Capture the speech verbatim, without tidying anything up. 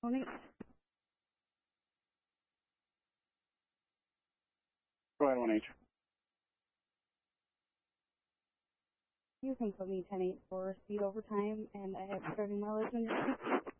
Tony? Go ahead, one H. You can put me ten eight for speed overtime, and I have driving mileage.